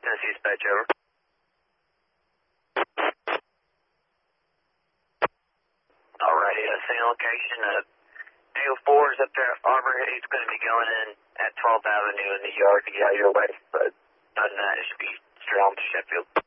Tennessee dispatch, over. Alrighty, same location. 804 is up there at Arbor. He's going to be going in at 12th Avenue in the yard to get out of your way, but other than that, it should be straight on to Sheffield.